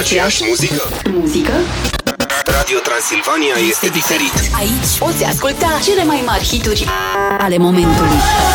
Aceeași muzică? Muzică? Radio Transilvania este diferit. Aici poți asculta cele mai mari hituri ale momentului.